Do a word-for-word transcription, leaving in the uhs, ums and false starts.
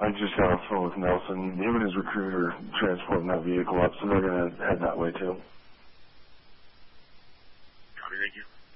I just got off the phone with Nelson. Him and his recruiter are transporting that vehicle up, so they're going to head that way too. Copy, thank you.